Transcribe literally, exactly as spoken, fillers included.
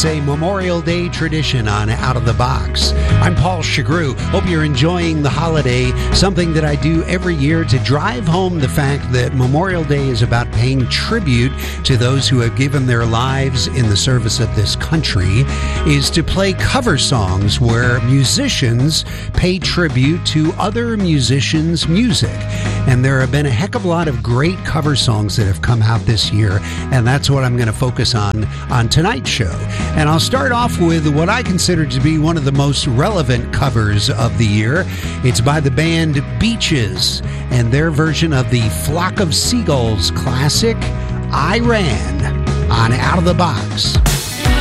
It's a Memorial Day tradition on Out of the Box. I'm Paul Chagru. Hope you're enjoying the holiday, something that I do every year to drive home the fact that Memorial Day is about paying tribute to those who have given their lives in the service of this country, is to play cover songs where musicians pay tribute to other musicians' music. And there have been a heck of a lot of great cover songs that have come out this year, and that's what I'm going to focus on on tonight's show. And I'll start off with what I consider to be one of the most relevant covers of the year. It's by the band Beaches and their version of the Flock of Seagulls classic, I Ran, on Out of the Box.